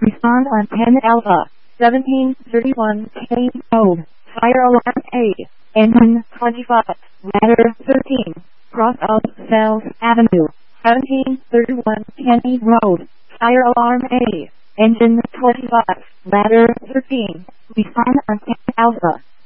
Respond on 10 Alpha. 1731 K Code. Fire alarm A. Engine 25. Ladder 13. Cross of Cells Avenue. 1731 Kenny Road. Fire alarm A. Engine 25. Ladder 13. Respond on 10 Alpha.